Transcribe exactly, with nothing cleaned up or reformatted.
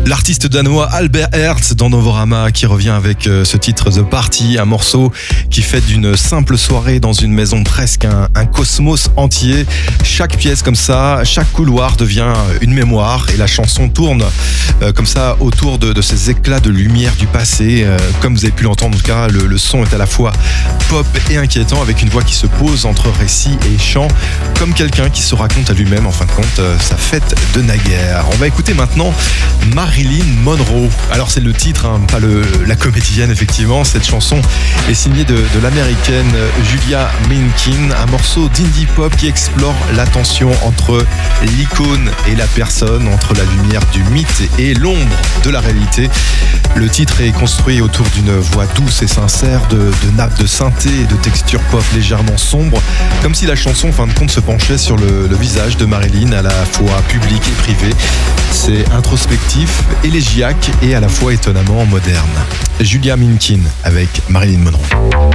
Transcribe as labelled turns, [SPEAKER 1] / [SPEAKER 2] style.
[SPEAKER 1] L'artiste danois Albert Hertz dans Novorama qui revient avec ce titre The Party, un morceau qui fait d'une simple soirée dans une maison presque un, un cosmos entier. Chaque pièce comme ça, chaque couloir devient une mémoire et la chanson tourne euh, comme ça autour de, de ces éclats de lumière du passé. Euh, comme vous avez pu l'entendre, en tout cas, le, le son est à la fois pop et inquiétant avec une voix qui se pose entre récit et chant, comme quelqu'un qui se raconte à lui-même en fin de compte euh, sa fête de naguère. On va écouter maintenant Marilyn Monroe. Alors c'est le titre, hein, pas le, la comédienne effectivement. Cette chanson est signée de, de l'américaine Julia Minkin, un morceau d'indie pop qui explore la tension entre l'icône et la personne, entre la lumière du mythe et l'ombre de la réalité. Le titre est construit autour d'une voix douce et sincère, de, de nappes de synthé et de textures pop légèrement sombres, comme si la chanson en fin de compte se penchait sur le, le visage de Marilyn, à la fois public et privé. C'est introspectif, élégiaque et à la fois étonnamment moderne. Julia Minkin avec Marilyn Monroe.